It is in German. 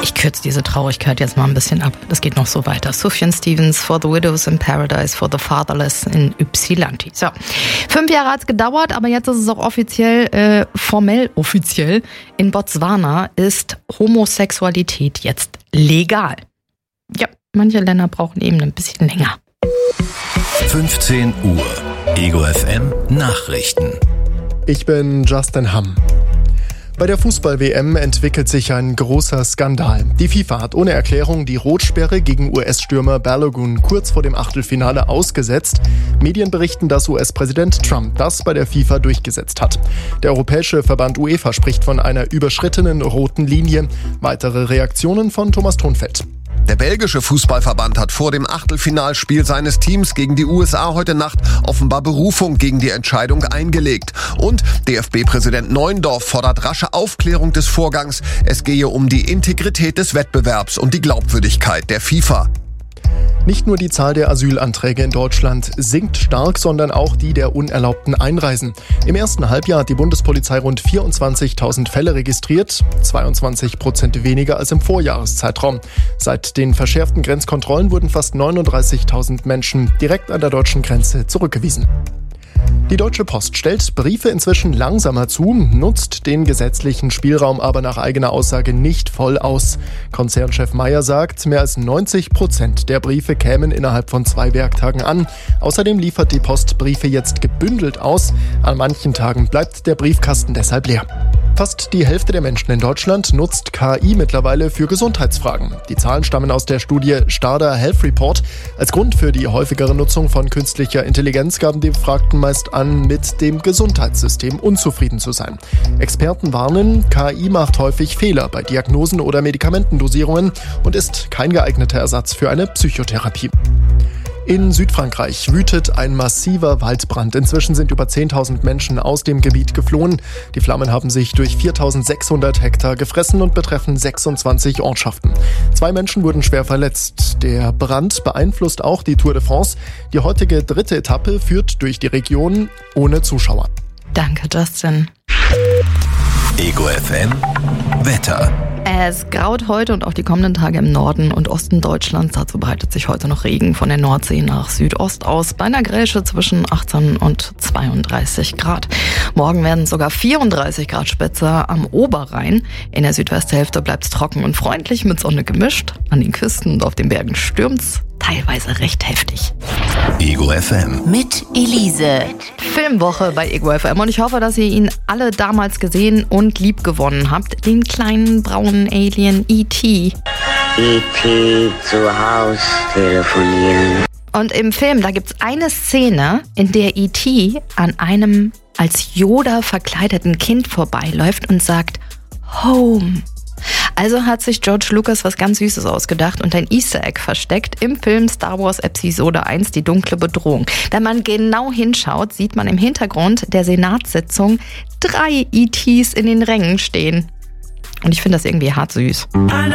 Ich kürze diese Traurigkeit jetzt mal ein bisschen ab. Das geht noch so weiter. Sufjan Stevens, For the Widows in Paradise, For the Fatherless in Ypsilanti. So, 5 Jahre hat es gedauert, aber jetzt ist es auch formell offiziell. In Botswana ist Homosexualität jetzt legal. Ja, manche Länder brauchen eben ein bisschen länger. 15 Uhr. Ego FM Nachrichten. Ich bin Justin Hamm. Bei der Fußball-WM entwickelt sich ein großer Skandal. Die FIFA hat ohne Erklärung die Rotsperre gegen US-Stürmer Balogun kurz vor dem Achtelfinale ausgesetzt. Medien berichten, dass US-Präsident Trump das bei der FIFA durchgesetzt hat. Der europäische Verband UEFA spricht von einer überschrittenen roten Linie. Weitere Reaktionen von Thomas Thonfeld. Der belgische Fußballverband hat vor dem Achtelfinalspiel seines Teams gegen die USA heute Nacht offenbar Berufung gegen die Entscheidung eingelegt. Und DFB-Präsident Neuendorf fordert rasche Aufklärung des Vorgangs. Es gehe um die Integrität des Wettbewerbs und die Glaubwürdigkeit der FIFA. Nicht nur die Zahl der Asylanträge in Deutschland sinkt stark, sondern auch die der unerlaubten Einreisen. Im ersten Halbjahr hat die Bundespolizei rund 24.000 Fälle registriert, 22% weniger als im Vorjahreszeitraum. Seit den verschärften Grenzkontrollen wurden fast 39.000 Menschen direkt an der deutschen Grenze zurückgewiesen. Die Deutsche Post stellt Briefe inzwischen langsamer zu, nutzt den gesetzlichen Spielraum aber nach eigener Aussage nicht voll aus. Konzernchef Meyer sagt, mehr als 90% der Briefe kämen innerhalb von 2 Werktagen an. Außerdem liefert die Post Briefe jetzt gebündelt aus. An manchen Tagen bleibt der Briefkasten deshalb leer. Fast die Hälfte der Menschen in Deutschland nutzt KI mittlerweile für Gesundheitsfragen. Die Zahlen stammen aus der Studie Stada Health Report. Als Grund für die häufigere Nutzung von künstlicher Intelligenz gaben die Befragten meist an, mit dem Gesundheitssystem unzufrieden zu sein. Experten warnen, KI macht häufig Fehler bei Diagnosen oder Medikamentendosierungen und ist kein geeigneter Ersatz für eine Psychotherapie. In Südfrankreich wütet ein massiver Waldbrand. Inzwischen sind über 10.000 Menschen aus dem Gebiet geflohen. Die Flammen haben sich durch 4.600 Hektar gefressen und betreffen 26 Ortschaften. 2 Menschen wurden schwer verletzt. Der Brand beeinflusst auch die Tour de France. Die heutige 3. Etappe führt durch die Region ohne Zuschauer. Danke, Justin. Ego FM Wetter. Es graut heute und auch die kommenden Tage im Norden und Osten Deutschlands. Dazu breitet sich heute noch Regen von der Nordsee nach Südost aus. Bei einer Grätsche zwischen 18 und 32 Grad. Morgen werden sogar 34 Grad Spitze am Oberrhein. In der Südwesthälfte bleibt es trocken und freundlich mit Sonne gemischt. An den Küsten und auf den Bergen stürmt's teilweise recht heftig. Ego FM. Mit Elise. Filmwoche bei Ego FM und ich hoffe, dass ihr ihn alle damals gesehen und lieb gewonnen habt. Den kleinen braunen Alien E.T. E.T. zu Haus telefonieren. Und im Film, da gibt's eine Szene, in der E.T. an einem als Yoda verkleideten Kind vorbeiläuft und sagt Home. Also hat sich George Lucas was ganz Süßes ausgedacht und ein Easter Egg versteckt im Film Star Wars Episode 1, die dunkle Bedrohung. Wenn man genau hinschaut, sieht man im Hintergrund der Senatssitzung 3 E.T.s in den Rängen stehen. Und ich finde das irgendwie hart süß.